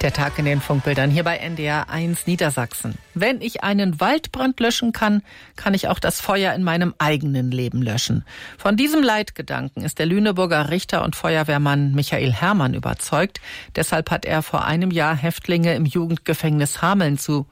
Der Tag in den Funkbildern hier bei NDR 1 Niedersachsen. Wenn ich einen Waldbrand löschen kann, kann ich auch das Feuer in meinem eigenen Leben löschen. Von diesem Leitgedanken ist der Lüneburger Richter und Feuerwehrmann Michael Herrmann überzeugt. Deshalb hat er vor einem Jahr Häftlinge im Jugendgefängnis Hameln zu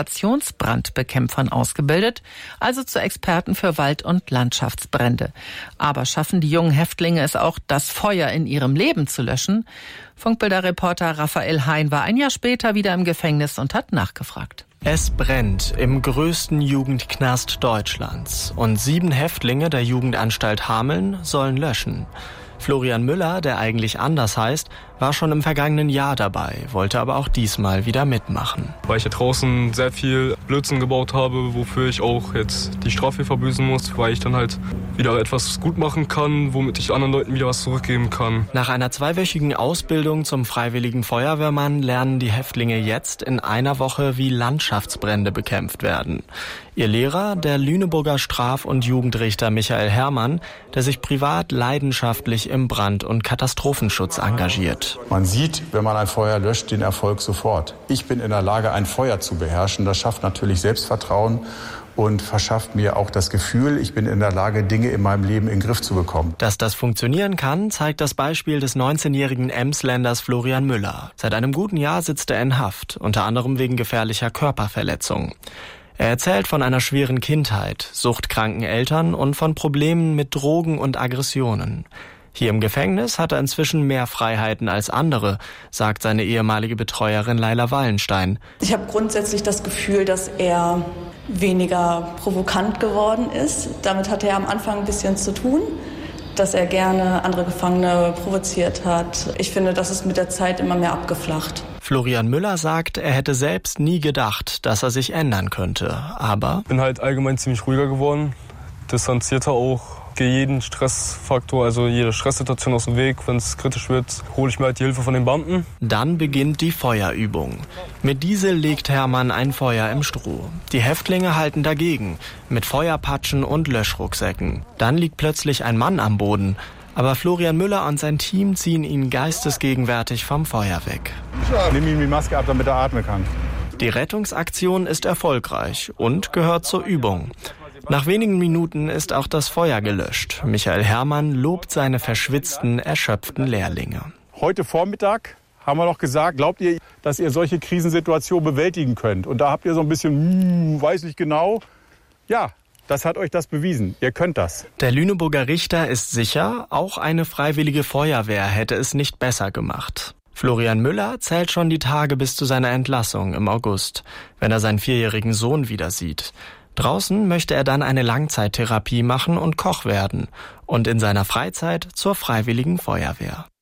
Vegetationsbrandbekämpfern ausgebildet, also zu Experten für Wald- und Landschaftsbrände. Aber schaffen die jungen Häftlinge es auch, das Feuer in ihrem Leben zu löschen? Funkbilder-Reporter Raphael Hein war ein Jahr später wieder im Gefängnis und hat nachgefragt. Es brennt im größten Jugendknast Deutschlands und 7 Häftlinge der Jugendanstalt Hameln sollen löschen. Florian Müller, der eigentlich anders heißt, war schon im vergangenen Jahr dabei, wollte aber auch diesmal wieder mitmachen. Weil ich ja draußen sehr viel Blödsinn gebaut habe, wofür ich auch jetzt die Strafe verbüßen muss, weil ich dann halt wieder etwas gut machen kann, womit ich anderen Leuten wieder was zurückgeben kann. Nach einer 2-wöchigen Ausbildung zum freiwilligen Feuerwehrmann lernen die Häftlinge jetzt in einer Woche, wie Landschaftsbrände bekämpft werden. Ihr Lehrer, der Lüneburger Straf- und Jugendrichter Michael Herrmann, der sich privat leidenschaftlich im Brand- und Katastrophenschutz engagiert. Man sieht, wenn man ein Feuer löscht, den Erfolg sofort. Ich bin in der Lage, ein Feuer zu beherrschen. Das schafft natürlich Selbstvertrauen und verschafft mir auch das Gefühl, ich bin in der Lage, Dinge in meinem Leben in den Griff zu bekommen. Dass das funktionieren kann, zeigt das Beispiel des 19-jährigen Emsländers Florian Müller. Seit einem guten Jahr sitzt er in Haft, unter anderem wegen gefährlicher Körperverletzung. Er erzählt von einer schweren Kindheit, suchtkranken Eltern und von Problemen mit Drogen und Aggressionen. Hier im Gefängnis hat er inzwischen mehr Freiheiten als andere, sagt seine ehemalige Betreuerin Laila Wallenstein. Ich habe grundsätzlich das Gefühl, dass er weniger provokant geworden ist. Damit hatte er am Anfang ein bisschen zu tun, dass er gerne andere Gefangene provoziert hat. Ich finde, das ist mit der Zeit immer mehr abgeflacht. Florian Müller sagt, er hätte selbst nie gedacht, dass er sich ändern könnte. Aber Ich bin halt allgemein ziemlich ruhiger geworden, distanzierter auch. Gehe jeden Stressfaktor, also jede Stresssituation aus dem Weg. Wenn es kritisch wird, hole ich mir halt die Hilfe von den Beamten. dann beginnt die Feuerübung. Mit Diesel legt Herrmann ein Feuer im Stroh. Die Häftlinge halten dagegen, mit Feuerpatschen und Löschrucksäcken. Dann liegt plötzlich ein Mann am Boden. Aber Florian Müller und sein Team ziehen ihn geistesgegenwärtig vom Feuer weg. Nimm ihm die Maske ab, damit er atmen kann. Die Rettungsaktion ist erfolgreich und gehört zur Übung. Nach wenigen Minuten ist auch das Feuer gelöscht. Michael Herrmann lobt seine verschwitzten, erschöpften Lehrlinge. Heute Vormittag haben wir noch gesagt, glaubt ihr, dass ihr solche Krisensituationen bewältigen könnt? Und da habt ihr so ein bisschen, weiß nicht genau. Ja, das hat euch das bewiesen. Ihr könnt das. Der Lüneburger Richter ist sicher, auch eine freiwillige Feuerwehr hätte es nicht besser gemacht. Florian Müller zählt schon die Tage bis zu seiner Entlassung im August, wenn er seinen 4-jährigen Sohn wieder sieht. Draußen möchte er dann eine Langzeittherapie machen und Koch werden und in seiner Freizeit zur Freiwilligen Feuerwehr.